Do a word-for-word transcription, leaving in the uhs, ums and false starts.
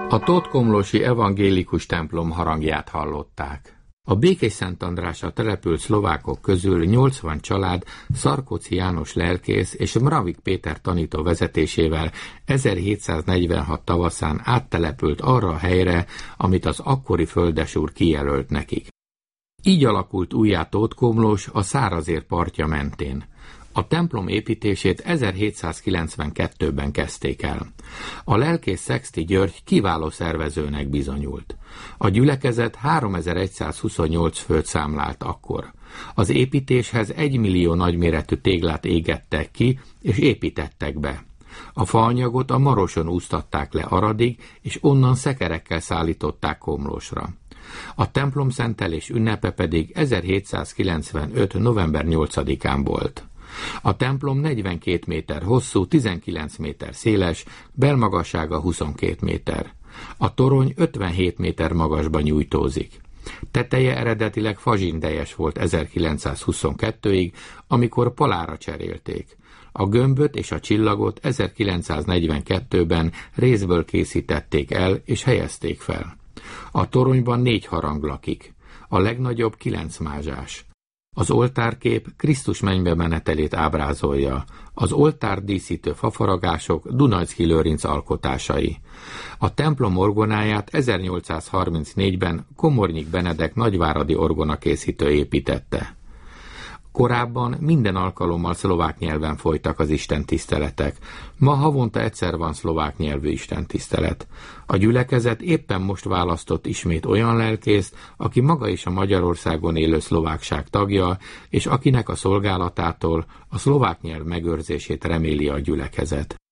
A tótkomlósi evangélikus templom harangját hallották. A Békésszentandrásra települt szlovákok közül nyolcvan család Szarkóczy János lelkész és Mravik Péter tanító vezetésével ezerhétszáznegyvenhat tavaszán áttelepült arra a helyre, amit az akkori földesúr kijelölt nekik. Így alakult újjá Tótkomlós a Szárazér partja mentén. A templom építését ezerhétszázkilencvenkettőben kezdték el. A lelkész Szexti György kiváló szervezőnek bizonyult. A gyülekezet háromezer-egyszázhuszonnyolc főt számlált akkor. Az építéshez egymillió nagyméretű téglát égettek ki, és építettek be. A faanyagot a Maroson úsztatták le Aradig, és onnan szekerekkel szállították Komlósra. A templomszentelés ünnepe pedig ezerhétszázkilencvenöt november nyolcadikán volt. A templom negyvenkét méter hosszú, tizenkilenc méter széles, belmagassága huszonkét méter. A torony ötvenhét méter magasba nyújtózik. Teteje eredetileg fazsindejes volt ezerkilencszázhuszonkettőig, amikor palára cserélték. A gömböt és a csillagot ezerkilencszáznegyvenkettőben rézből készítették el és helyezték fel. A toronyban négy harang lakik, a legnagyobb kilenc mázsás. Az oltárkép Krisztus mennybe menetelét ábrázolja, az oltár díszítő fafaragások Dunajcki Lőrinc alkotásai. A templom orgonáját ezernyolcszázharmincnégyben Komornyik Benedek nagyváradi orgonakészítő építette. Korábban minden alkalommal szlovák nyelven folytak az istentiszteletek. Ma havonta egyszer van szlovák nyelvű istentisztelet. A gyülekezet éppen most választott ismét olyan lelkészt, aki maga is a Magyarországon élő szlovákság tagja, és akinek a szolgálatától a szlovák nyelv megőrzését reméli a gyülekezet.